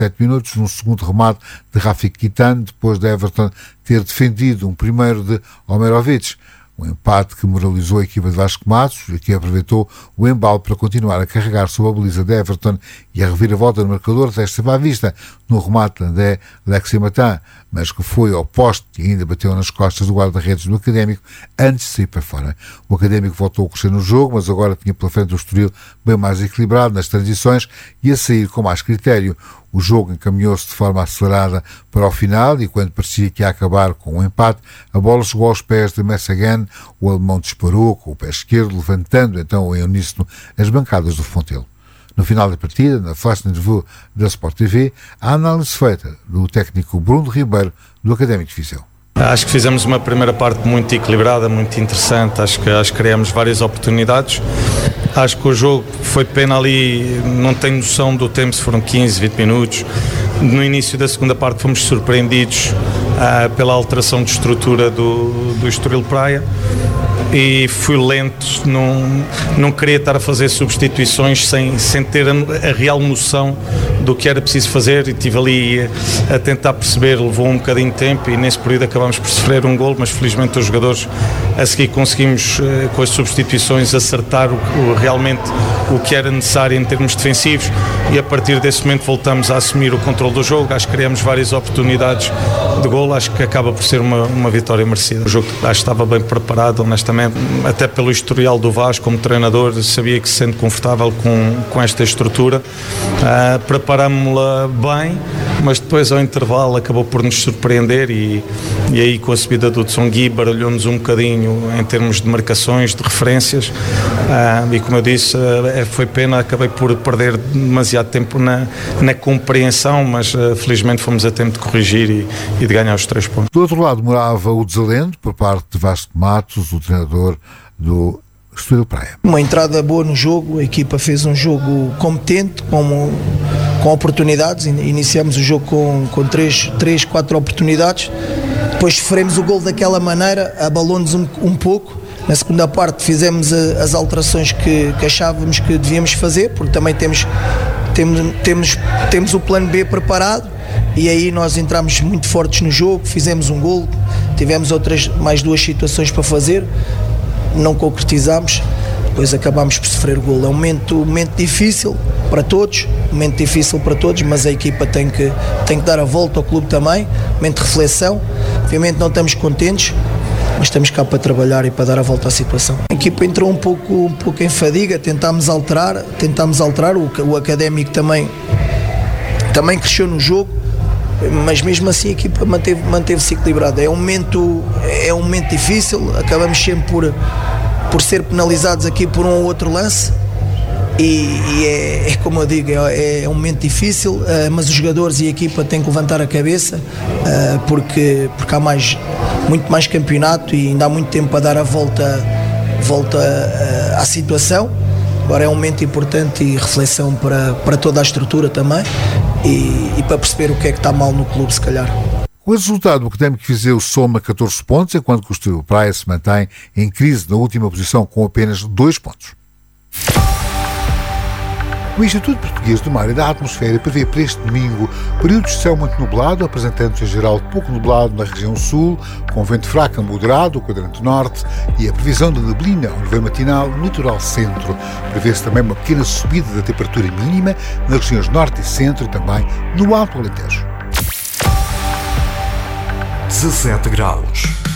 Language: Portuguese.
7 minutos, num segundo remate de Rafik Kitan, depois de Everton ter defendido um primeiro de Omerovic. Um empate que moralizou a equipa de Vasco Matos, que aproveitou o embalo para continuar a carregar sobre a baliza de Everton, e a reviravolta no marcador esteve à vista no remate de Alexis Matin, mas que foi ao poste e ainda bateu nas costas do guarda-redes do Académico antes de sair para fora. O Académico voltou a crescer no jogo, mas agora tinha pela frente o Estoril bem mais equilibrado nas transições e a sair com mais critério. O jogo encaminhou-se de forma acelerada para o final e, quando parecia que ia acabar com um empate, a bola chegou aos pés de Messagan. O alemão disparou com o pé esquerdo, levantando então em uníssono as bancadas do Fontelo. No final da partida, na flash interview da Sport TV, a análise feita do técnico Bruno Ribeiro, do Académico de Viseu. Acho que fizemos uma primeira parte muito equilibrada, muito interessante. Acho que criamos várias oportunidades. Acho que o jogo foi pena ali, não tenho noção do tempo, se foram 15, 20 minutos. No início da segunda parte fomos surpreendidos pela alteração de estrutura do Estoril Praia. E fui lento, não queria estar a fazer substituições sem ter a real noção do que era preciso fazer, e estive ali a tentar perceber. Levou um bocadinho de tempo e nesse período acabámos por sofrer um golo, mas felizmente os jogadores a seguir conseguimos, com as substituições, acertar realmente o que era necessário em termos defensivos, e a partir desse momento voltamos a assumir o controle do jogo. Acho que criamos várias oportunidades de golo, acho que acaba por ser uma vitória merecida. O jogo acho que estava bem preparado, honestamente, até pelo historial do Vasco como treinador, sabia que se sente confortável com esta estrutura. Preparámos-la bem, mas depois ao intervalo acabou por nos surpreender e aí com a subida do Tsongi baralhou-nos um bocadinho em termos de marcações, de referências, e como eu disse, foi pena, acabei por perder demasiado tempo na compreensão, mas felizmente fomos a tempo de corrigir e de ganhar os 3 pontos. Do outro lado morava o desalento por parte de Vasco Matos, o treinador do Estoril Praia. Uma entrada boa no jogo, a equipa fez um jogo competente, com oportunidades. Iniciamos o jogo com 3, 4 oportunidades, depois sofremos o gol daquela maneira, abalou-nos um pouco. Na segunda parte fizemos as alterações que achávamos que devíamos fazer, porque também temos o plano B preparado, e aí nós entramos muito fortes no jogo, fizemos um gol, tivemos mais 2 situações para fazer, não concretizámos, depois acabámos por sofrer o gol. É um momento difícil para todos, mas a equipa tem que dar a volta ao clube também, momento de reflexão. Obviamente não estamos contentes, mas estamos cá para trabalhar e para dar a volta à situação. A equipa entrou um pouco em fadiga, tentámos alterar, o Académico também cresceu no jogo, mas mesmo assim a equipa manteve-se equilibrada. É um momento difícil, acabamos sempre por ser penalizados aqui por um ou outro lance, e é como eu digo, é um momento difícil, mas os jogadores e a equipa têm que levantar a cabeça, porque há muito mais campeonato e ainda há muito tempo para dar a volta à situação. Agora é um momento importante e reflexão para toda a estrutura também, e para perceber o que é que está mal no clube, se calhar. O resultado do Académico de Viseu soma 14 pontos, enquanto que o Estoril Praia se mantém em crise na última posição com apenas 2 pontos. O Instituto Português do Mar e da Atmosfera prevê para este domingo períodos de céu muito nublado, apresentando-se em geral pouco nublado na região sul, com vento fraco a moderado, o quadrante norte, e a previsão de neblina ao nível matinal no litoral centro. Prevê-se também uma pequena subida da temperatura mínima nas regiões norte e centro e também no Alto Alentejo. 17 graus.